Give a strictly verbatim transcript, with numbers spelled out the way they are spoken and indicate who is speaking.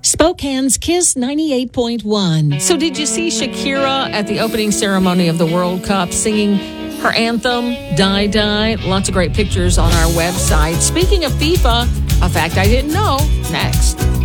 Speaker 1: Spokane's Kiss ninety-eight point one.
Speaker 2: So did you see Shakira at the opening ceremony of the World Cup singing her anthem, Die Die? Lots of great pictures on our website. Speaking of FIFA, a fact I didn't know, next.